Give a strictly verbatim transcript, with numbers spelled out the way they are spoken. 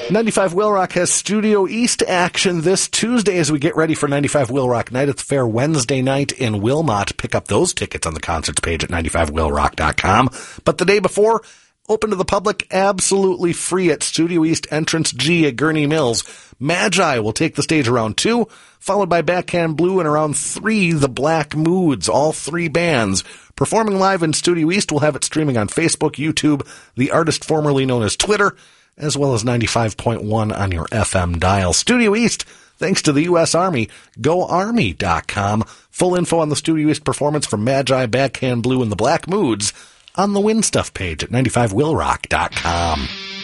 ninety-five Will Rock has Studio East action this Tuesday as we get ready for ninety-five Will Rock Night at the Fair Wednesday night in Wilmot. Pick up those tickets on the concerts page at ninety-five will rock dot com. But the day before, open to the public, absolutely free at Studio East Entrance G at Gurney Mills. Magi will take the stage around two, followed by Backhand Blue, and around three, the Black Moods, all three bands. Performing live in Studio East, we'll have it streaming on Facebook, YouTube, the artist formerly known as Twitter, as well as ninety-five point one on your F M dial. Studio East, thanks to the U S Army, go army dot com. Full info on the Studio East performance from Magi, Backhand Blue, and the Black Moods on the Win Stuff page at ninety-five will rock dot com.